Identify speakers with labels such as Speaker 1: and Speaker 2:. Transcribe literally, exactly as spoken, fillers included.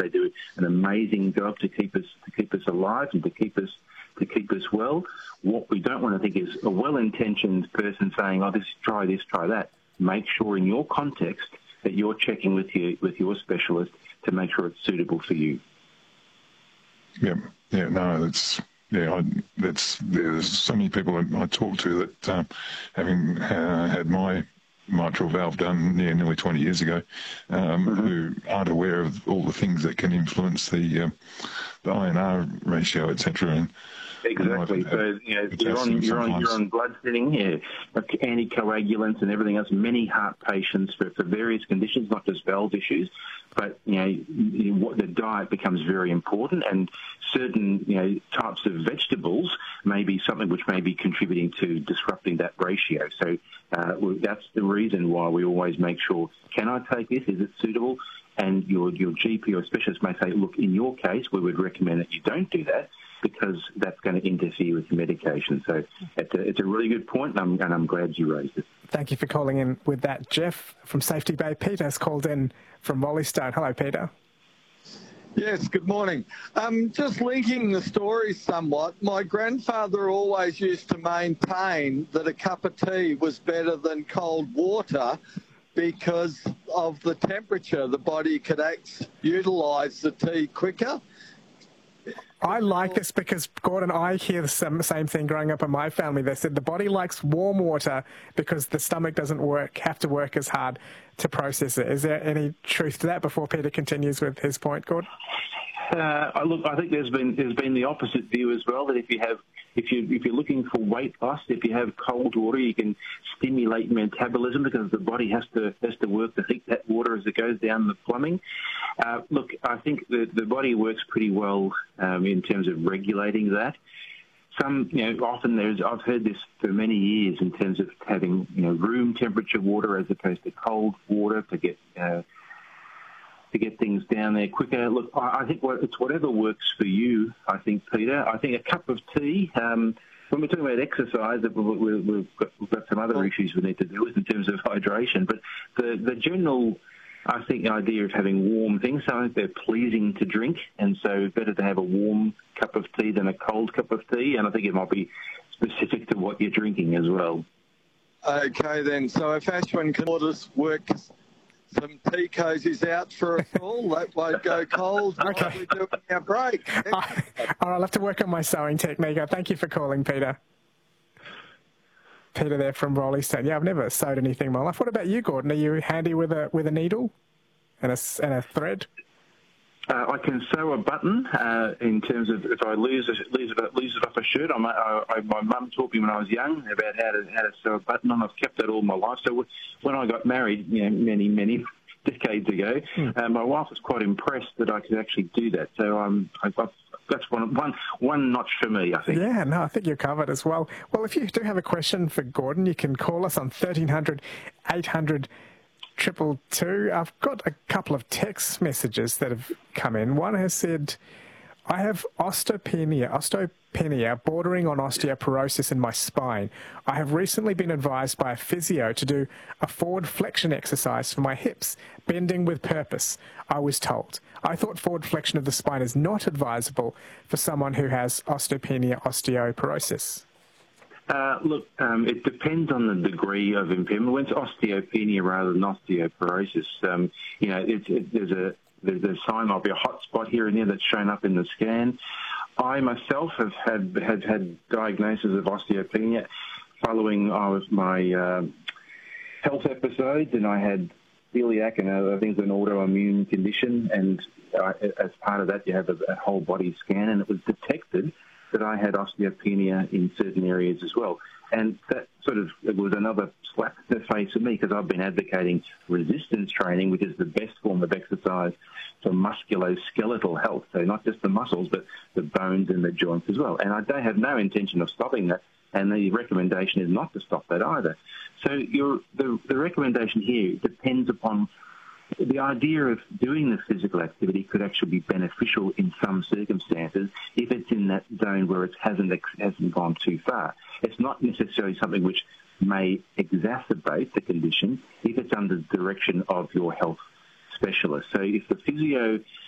Speaker 1: They do an amazing job to keep us to keep us alive and to keep us to keep us well. What we don't want to think is a well-intentioned person saying, "Oh, this try this, try that." Make sure in your context that you're checking with your with your specialist to make sure it's suitable for you.
Speaker 2: Yeah, yeah, no, that's yeah, I, that's there's so many people I talk to that um, having uh, had my mitral valve done yeah, nearly twenty years ago, um, mm-hmm. who aren't aware of all the things that can influence the um, the I N R ratio, et cetera. And
Speaker 1: exactly. And so you know, you're on you're on you're on blood thinning, yeah, anticoagulants and everything else. Many heart patients for, for various conditions, not just valve issues, but you know, what the diet becomes very important, and certain you know types of vegetables may be something which may be contributing to disrupting that ratio. So uh, that's the reason why we always make sure: can I take this? Is it suitable? And your your G P or specialist may say, look, in your case, we would recommend that you don't do that, because that's going to interfere with your medication. So it's a, it's a really good point, and I'm, and I'm glad you raised it.
Speaker 3: Thank you for calling in with that. Jeff from Safety Bay. Peter's called in from Rollystone. Hello, Peter.
Speaker 4: Yes, good morning. Um, just linking the story somewhat, my grandfather always used to maintain that a cup of tea was better than cold water because of the temperature. The body could act, utilise the tea quicker.
Speaker 3: I like this because, Gordon, I hear the same, same thing growing up in my family. They said the body likes warm water because the stomach doesn't work, have to work as hard to process it. Is there any truth to that before Peter continues with his point, Gordon?
Speaker 1: Uh, look, I think there's been there's been the opposite view as well. That if you have if you if you're looking for weight loss, if you have cold water, you can stimulate metabolism because the body has to has to work to heat that water as it goes down the plumbing. Uh, look, I think the the body works pretty well um, in terms of regulating that. Some, you know, often there's I've heard this for many years in terms of having you know room temperature water as opposed to cold water to get. Uh, to get things down there quicker. Look, I think it's whatever works for you, I think, Peter. I think a cup of tea, um, when we're talking about exercise, we've got, we've got some other issues we need to deal with in terms of hydration, but the, the general, I think, idea of having warm things, so I think they're pleasing to drink, and so better to have a warm cup of tea than a cold cup of tea, and I think it might be specific to what you're drinking as well.
Speaker 4: Okay, then. So if Ashwin can order us work some tea cozies out for us all, that won't go cold.
Speaker 3: Okay.
Speaker 4: We're doing our break.
Speaker 3: All right, I'll have to work on my sewing technique. Thank you for calling, Peter. Peter there from Rollystone. Yeah, I've never sewed anything in my life. What about you, Gordon? Are you handy with a with a needle and a, and a thread?
Speaker 1: Uh, I can sew a button uh, in terms of if I lose it, lose it, lose it off a shirt. I'm, I, I, my mum taught me when I was young about how to how to sew a button on. I've kept that all my life. So when I got married, you know, many many decades ago, hmm. uh, my wife was quite impressed that I could actually do that. So um, I, I, that's one one one notch for me, I think.
Speaker 3: Yeah, no, I think you're covered as well. Well, if you do have a question for Gordon, you can call us on thirteen hundred, eight hundred, triple two. I've got a couple of text messages that have come in. One has said, I have osteopenia, osteopenia bordering on osteoporosis in my spine. I have recently been advised by a physio to do a forward flexion exercise for my hips, bending with purpose, I was told. I thought forward flexion of the spine is not advisable for someone who has osteopenia, osteoporosis.
Speaker 1: Uh, look, um, it depends on the degree of impairment. When it's osteopenia rather than osteoporosis, um, you know, it's, it, there's a there's a sign might be a hot spot here and there that's shown up in the scan. I myself have had have had diagnosis of osteopenia following I was my uh, health episodes, and I had celiac and other things, an autoimmune condition, and uh, as part of that, you have a, a whole body scan, and it was detected that I had osteopenia in certain areas as well. And that sort of it was another slap in the face of me because I've been advocating resistance training, which is the best form of exercise for musculoskeletal health. So not just the muscles, but the bones and the joints as well. And I don't have no intention of stopping that. And the recommendation is not to stop that either. So your, the, the recommendation here depends upon the idea of doing the physical activity could actually be beneficial in some circumstances if it's in that zone where it hasn't hasn't gone too far. It's not necessarily something which may exacerbate the condition if it's under the direction of your health specialist. So if the physio